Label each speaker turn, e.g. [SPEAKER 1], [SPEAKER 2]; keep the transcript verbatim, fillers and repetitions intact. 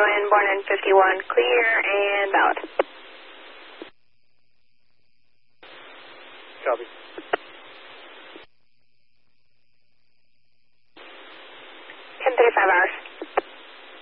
[SPEAKER 1] in, born in fifty-one, clear and valid.
[SPEAKER 2] Copy.